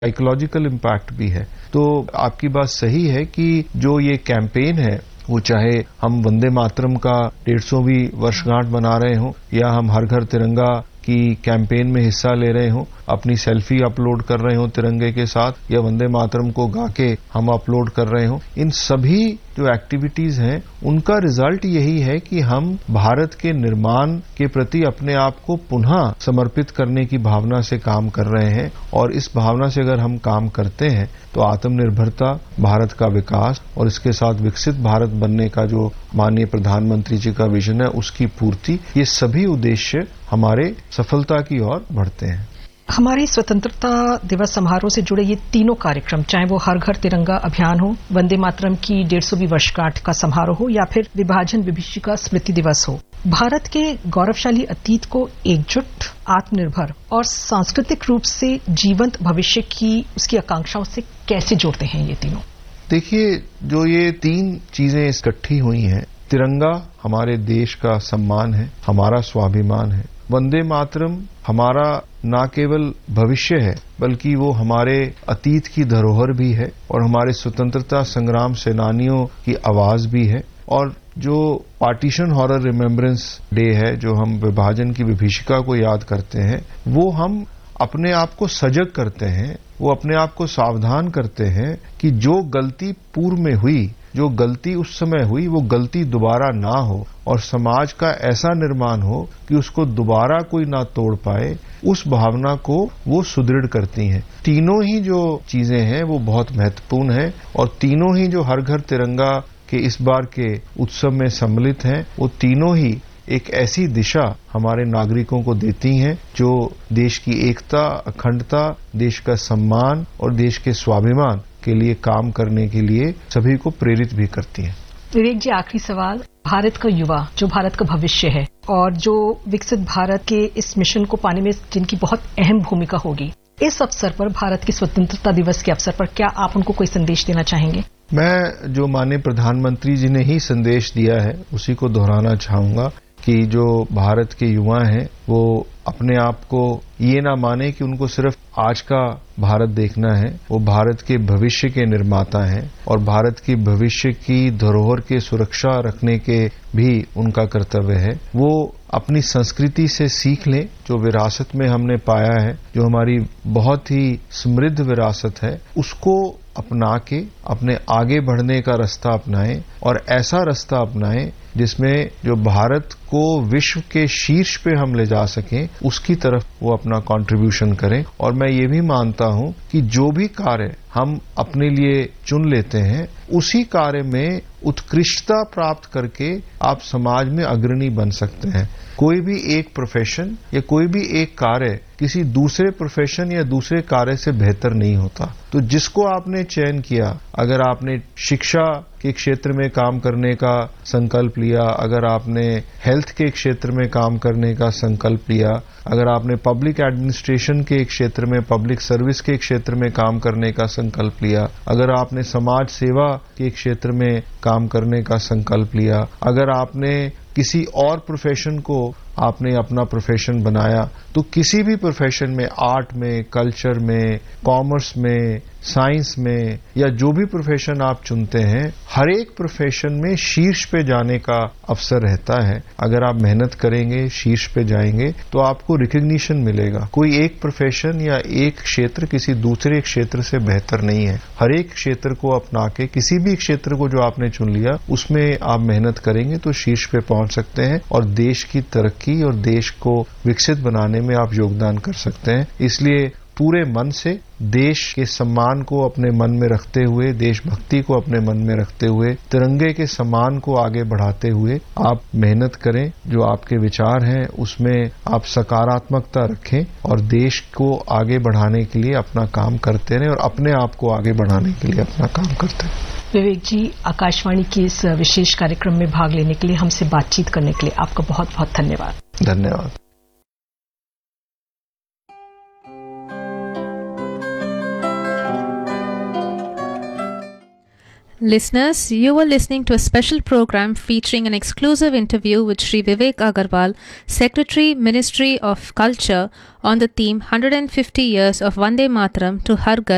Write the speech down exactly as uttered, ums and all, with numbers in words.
Psychological impact भी है। तो आपकी बात सही है कि जो ये कैंपेन है, वो चाहे हम वंदे मातरम का डेढ़ सौवीं वर्षगांठ मना रहे हों या हम हर घर तिरंगा की कैंपेन में हिस्सा ले रहे हों, अपनी सेल्फी अपलोड कर रहे हों तिरंगे के साथ या वंदे मातरम को गा के हम अपलोड कर रहे हों, इन सभी जो एक्टिविटीज हैं उनका रिजल्ट यही है कि हम भारत के निर्माण के प्रति अपने आप को पुनः समर्पित करने की भावना से काम कर रहे हैं। और इस भावना से अगर हम काम करते हैं तो आत्मनिर्भरता, भारत का विकास और इसके साथ विकसित भारत बनने का जो माननीय प्रधानमंत्री जी का विजन है उसकी पूर्ति, ये सभी उद्देश्य हमारे सफलता की ओर बढ़ते हैं। हमारे स्वतंत्रता दिवस समारोह से जुड़े ये तीनों कार्यक्रम, चाहे वो हर घर तिरंगा अभियान हो, वंदे मातरम की डेढ़ सौवीं वर्षगांठ का समारोह हो या फिर विभाजन विभीषिका स्मृति दिवस हो, भारत के गौरवशाली अतीत को एकजुट, आत्मनिर्भर और सांस्कृतिक रूप से जीवंत भविष्य की उसकी आकांक्षाओं से कैसे जोड़ते हैं ये तीनों? देखिए, जो ये तीन चीजें इकट्ठी हुई हैं, तिरंगा हमारे देश का सम्मान है, हमारा स्वाभिमान है। वंदे मातरम हमारा न केवल भविष्य है बल्कि वो हमारे अतीत की धरोहर भी है और हमारे स्वतंत्रता संग्राम सेनानियों की आवाज भी है। और जो पार्टीशन हॉरर रिमेम्बरेंस डे है, जो हम विभाजन की विभीषिका को याद करते हैं, वो हम अपने आप को सजग करते हैं, वो अपने आप को सावधान करते हैं कि जो गलती पूर्व में हुई, जो गलती उस समय हुई, वो गलती दोबारा ना हो और समाज का ऐसा निर्माण हो कि उसको दोबारा कोई ना तोड़ पाए। उस भावना को वो सुदृढ़ करती हैं। तीनों ही जो चीजें हैं वो बहुत महत्वपूर्ण हैं और तीनों ही जो हर घर तिरंगा के इस बार के उत्सव में सम्मिलित हैं, वो तीनों ही एक ऐसी दिशा हमारे नागरिकों को देती हैं जो देश की एकता, अखंडता, देश का सम्मान और देश के स्वाभिमान के लिए काम करने के लिए सभी को प्रेरित भी करती हैं। विवेक जी, आखिरी सवाल, भारत का युवा जो भारत का भविष्य है और जो विकसित भारत के इस मिशन को पाने में जिनकी बहुत अहम भूमिका होगी, इस अवसर पर, भारत की स्वतंत्रता दिवस के अवसर पर, क्या आप उनको कोई संदेश देना चाहेंगे? मैं जो माननीय प्रधानमंत्री जी ने ही संदेश दिया है उसी को दोहराना चाहूंगा कि जो भारत के युवा हैं वो अपने आप को ये ना माने कि उनको सिर्फ आज का भारत देखना है, वो भारत के भविष्य के निर्माता हैं और भारत की भविष्य की धरोहर की सुरक्षा रखने के भी उनका कर्तव्य है। वो अपनी संस्कृति से सीख लें, जो विरासत में हमने पाया है, जो हमारी बहुत ही समृद्ध विरासत है, उसको अपना के अपने आगे बढ़ने का रास्ता अपनाएं और ऐसा रास्ता अपनाएं जिसमें जो भारत को विश्व के शीर्ष पे हम ले जा सकें, उसकी तरफ वो अपना कंट्रीब्यूशन करें। और मैं ये भी मानता हूं कि जो भी कार्य हम अपने लिए चुन लेते हैं, उसी कार्य में उत्कृष्टता प्राप्त करके आप समाज में अग्रणी बन सकते हैं। कोई भी एक प्रोफेशन या कोई भी एक कार्य किसी दूसरे प्रोफेशन या दूसरे कार्य से बेहतर नहीं होता। तो जिसको आपने चयन किया, अगर आपने शिक्षा के क्षेत्र में काम करने का संकल्प लिया, अगर आपने हेल्थ के क्षेत्र में काम करने का संकल्प लिया, अगर आपने पब्लिक एडमिनिस्ट्रेशन के क्षेत्र में, पब्लिक सर्विस के क्षेत्र में काम करने का संकल्प लिया, अगर आपने समाज सेवा के क्षेत्र में काम करने का संकल्प लिया, अगर आपने किसी और प्रोफेशन को आपने अपना प्रोफेशन बनाया, तो किसी भी प्रोफेशन में, आर्ट में, कल्चर में, कॉमर्स में, साइंस में या जो भी प्रोफेशन आप चुनते हैं, हर एक प्रोफेशन में शीर्ष पे जाने का अवसर रहता है। अगर आप मेहनत करेंगे, शीर्ष पे जाएंगे तो आपको रिकग्निशन मिलेगा। कोई एक प्रोफेशन या एक क्षेत्र किसी दूसरे क्षेत्र से बेहतर नहीं है। हर एक क्षेत्र को अपना के, किसी भी क्षेत्र को जो आपने चुन लिया उसमें आप मेहनत करेंगे तो शीर्ष पे पहुंच सकते हैं और देश की तरक्की और देश को विकसित बनाने में आप योगदान कर सकते हैं। इसलिए पूरे मन से देश के सम्मान को अपने मन में रखते हुए, देशभक्ति को अपने मन में रखते हुए, तिरंगे के सम्मान को आगे बढ़ाते हुए आप मेहनत करें। जो आपके विचार हैं उसमें आप सकारात्मकता रखें और देश को आगे बढ़ाने के लिए अपना काम करते रहें और अपने आप को आगे बढ़ाने के लिए अपना काम करते रहें। विवेक जी, आकाशवाणी के इस विशेष कार्यक्रम में भाग लेने के लिए, हमसे बातचीत करने के लिए आपका बहुत बहुत धन्यवाद। धन्यवाद। Listeners, you were listening to a special program featuring an exclusive interview with Shri Vivek Agarwal, Secretary, Ministry of Culture, on the theme one hundred fifty years of Vande Mataram to Har Ghar